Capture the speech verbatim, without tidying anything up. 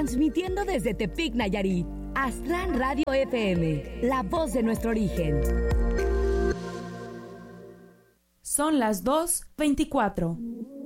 Transmitiendo desde Tepic, Nayarit. Aztlán Radio F M, la voz de nuestro origen. Son las dos veinticuatro.